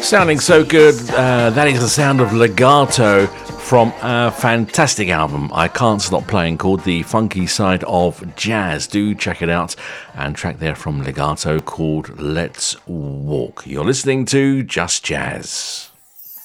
Sounding so good. That is the sound of Legato from a fantastic album I can't stop playing called The Funky Side of Jazz. Do check it out. And track there from Legato called Let's Walk. You're listening to Just Jazz.